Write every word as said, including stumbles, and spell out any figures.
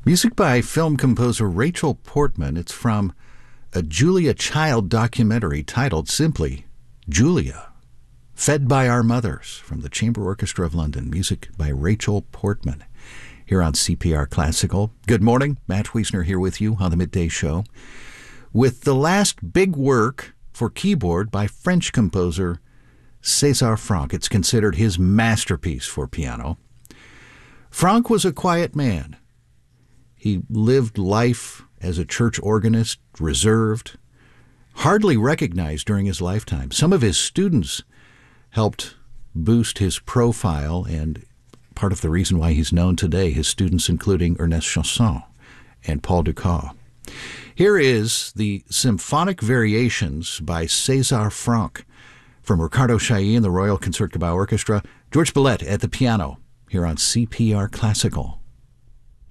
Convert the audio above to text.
Music by film composer Rachel Portman. It's from a Julia Child documentary titled simply Julia, Fed by Our Mothers, from the Chamber Orchestra of London. Music by Rachel Portman here on C P R Classical. Good morning. Matt Wiesner here with you on the Midday Show with the last big work for keyboard by French composer César Franck. It's considered his masterpiece for piano. Franck was a quiet man. He lived life as a church organist, reserved, hardly recognized during his lifetime. Some of his students helped boost his profile, and part of the reason why he's known today, his students including Ernest Chausson and Paul Dukas. Here is the Symphonic Variations by César Franck from Ricardo Chailly and the Royal Concertgebouw Orchestra. George Billette at the piano here on C P R Classical.